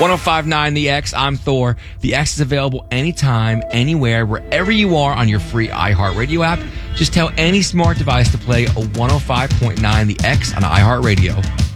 1059 The X, I'm Thor. The X is available anytime, anywhere, wherever you are on your free iHeartRadio app. Just tell any smart device to play a 105.9 The X on iHeartRadio.